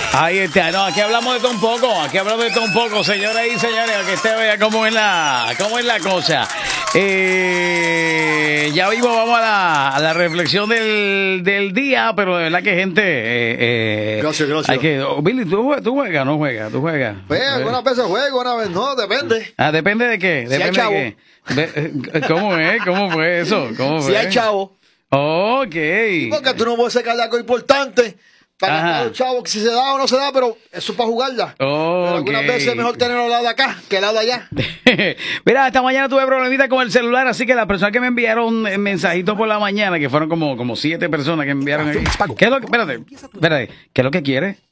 Ahí está, no, aquí hablamos de todo un poco, señoras y señores, que usted vea cómo es la cosa. Ya vivo, vamos a la reflexión del día, pero de verdad que gente... Gracias. Hay que, Billy, ¿tú juegas o no juegas? ¿Tú juegas? Pues, algunas veces juego, una vez no, depende. ¿Depende de qué? Si hay chavo. De qué. ¿Cómo es? ¿Cómo fue eso? Si hay chavo. Ok. Porque tú no puedes sacar algo importante para Ajá. los chavos, que si se da o no se da, pero eso es para jugarla. Pero algunas veces es mejor tenerlo al lado de acá que al lado de allá. Mira, esta mañana tuve problemita con el celular, así que las personas que me enviaron mensajitos por la mañana, que fueron como 7 personas que enviaron ahí. ¿Qué es lo que, espérate, ¿qué es lo que quiere?